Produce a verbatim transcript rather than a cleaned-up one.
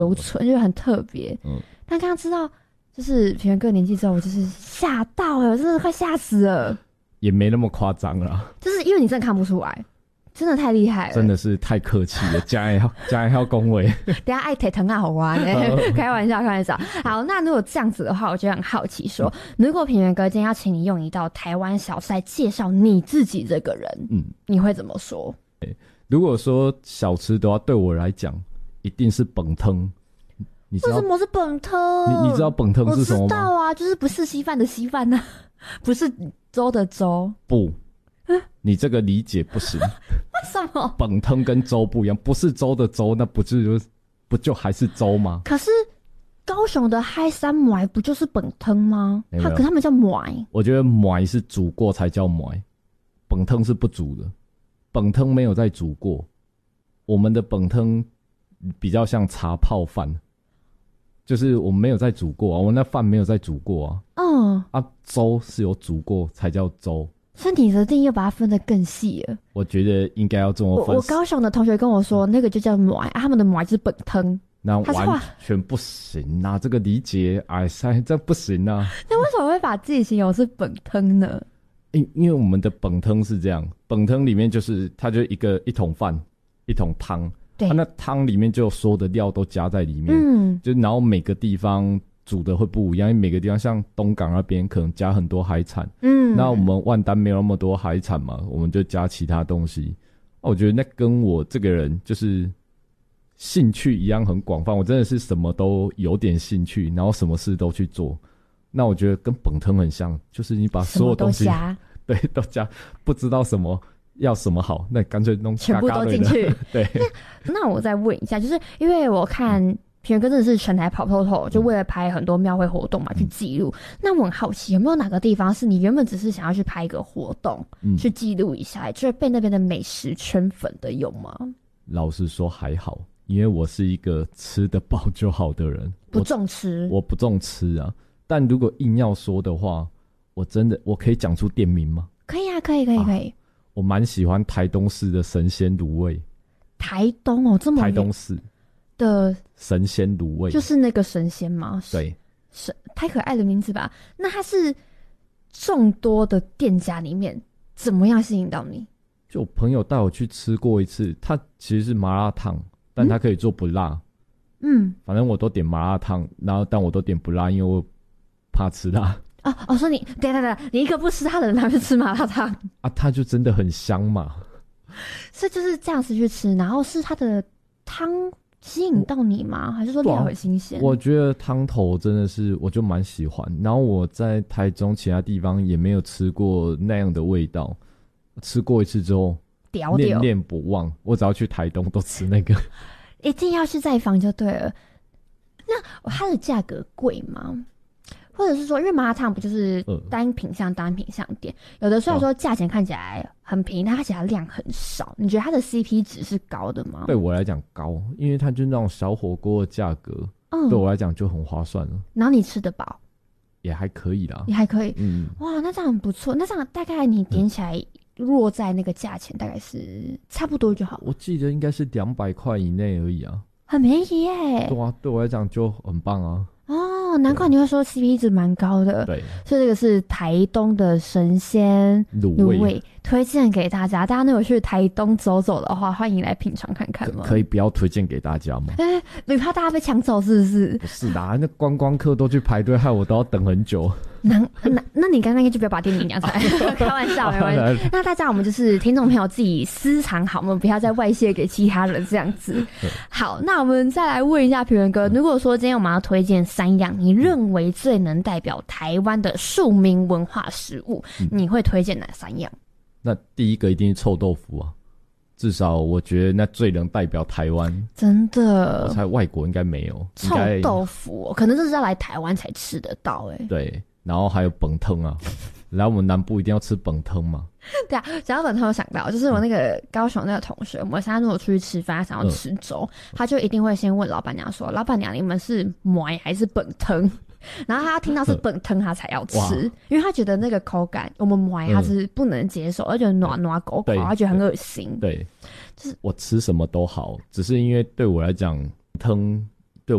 留存，就很特别。嗯，但刚刚知道就是平原哥年纪之后，我就是吓到了，我真的快吓死了。 也没那么夸张啦， 就是因为你真的看不出来。真的太厉害了， 真的是太客气了，加一号加一号恭维。 等一下爱腿疼啊，好玩欸开玩笑，开玩笑。好，那如果这样子的话，我就很好奇说，嗯、如果平原哥今天要请你用一道台湾小菜介绍你自己这个人，嗯，你会怎么说？ 如果说小吃的话，对我来讲，一定是本汤。你知道为什么是本汤？ 你你知道本汤是什么吗？ 我知道啊，就是不是稀饭的稀饭呢，不是粥的粥。 不。你这个理解不行。 为什么？ 本汤跟粥不一样，不是粥的粥，那不就不就还是粥吗？ 可是高雄的嗨山糜不就是本汤吗？他可他们叫糜。 我觉得糜是煮过才叫糜，本汤是不煮的。本汤没有再煮过，我们的本汤比较像茶泡饭，就是我们没有再煮过啊，我们那饭没有再煮过啊。嗯啊，粥是有煮过才叫粥。 身体的定义又把它分得更细了。 我觉得应该要这么分。 我, 我高雄的同学跟我说，那个就叫糜、啊，他们的糜就是本汤。 那完全不行啊！这个理解，哎塞，这不行啊！ 那为什么会把自己形容是本汤呢？ 因因为我们的本汤是这样，本汤里面就是它就一个一桶饭，一桶汤，对，啊、那汤里面就所有的料都加在里面，嗯，就然后每个地方煮的会不一样，因为每个地方像东港那边可能加很多海产，嗯，那我们万丹没有那么多海产嘛，我们就加其他东西。我觉得那跟我这个人就是兴趣一样很广泛，我真的是什么都有点兴趣，然后什么事都去做。那我觉得跟本汤很像，就是你把所有东西什么都加， 对，都加，不知道什么要什么好，那干脆弄全部都进去。 对， 那那我再问一下，就是因为我看平原哥真的是全台跑透透，就为了拍很多庙会活动嘛，嗯、去记录。那我很好奇，有没有哪个地方是你原本只是想要去拍一个活动，嗯、去记录一下，就是被那边的美食圈粉的，有吗？ 老实说还好，因为我是一个吃得饱就好的人， 不重吃。 我, 我不重吃啊。但如果硬要说的话，我真的我可以讲出店名吗？ 可以啊，可以，可以，可以。啊、 我蛮喜欢台东市的神仙卤味。 台东哦，这么台东市的神仙卤味， 就是那个神仙吗？ 对， 神太可爱的名字吧？那它是众多的店家里面怎么样吸引到你？ 就我朋友带我去吃过一次，它其实是麻辣烫，但它可以做不辣。嗯，反正我都点麻辣烫，然后但我都点不辣，因为我怕吃辣。 哦哦，说你等等等，你一个不吃辣的人，还会吃麻辣烫啊？它就真的很香嘛。 所以就是这样子去吃，然后是它的汤吸引到你吗？还是说料很新鲜？ 我觉得汤头真的是，我就蛮喜欢。然后我在台中其他地方也没有吃过那样的味道，吃过一次之后念念不忘。我只要去台东都吃那个， 一定要是在房就对了。那它的价格贵吗？或者是说，因为麻辣烫不就是单品项单品项店，有的虽然说价钱看起来很便宜，但它其实量很少。你觉得它的 C P 值是高的吗？ 对我来讲高，因为它就是那种小火锅的价格，嗯，对我来讲就很划算了。 然后你吃得饱， 也还可以啦， 也还可以。嗯，哇，那这样很不错。那这样大概你点起来落在那个价钱，大概是差不多就好。 我记得应该是两百块以内而已啊， 很便宜耶。 对啊，对我来讲就很棒啊。 哦，难怪你会说 C P 值蛮高的。 对， 所以这个是台东的神仙卤味，味推荐给大家。大家如果去台东走走的话，欢迎来品尝看看吗？ 可, 可以不要推荐给大家吗？ 哎、欸，你怕大家被抢走是不是？ 不是啦，那观光客都去排队，害我都要等很久。 那那那你刚刚应该就不要把店名讲出来，开玩笑，没关系。那大家我们就是听众朋友自己私藏好，我们不要再外泄给其他人这样子。好，那我们再来问一下平原哥，如果说今天我们要推荐三样你认为最能代表台湾的庶民文化食物，嗯、你会推荐哪三样？ 那第一个一定是臭豆腐啊，至少我觉得那最能代表台湾。 真的， 我猜外国应该没有臭豆腐、哦，可能这是要来台湾才吃得到哎、欸。 对。然后还有本汤啊，来我们南部一定要吃本汤嘛。 对啊，讲到本汤，我想到就是我那个高雄那个同学，我们现在如果出去吃饭，他想要吃粥，嗯、他就一定会先问老板娘说：“老板娘，你们是糜还是本汤？”然后他听到是本汤，他才要吃，因为他觉得那个口感，我们糜他是不能接受，而且软软狗狗，他觉得很恶心。 对，就是我吃什么都好，只是因为对我来讲，汤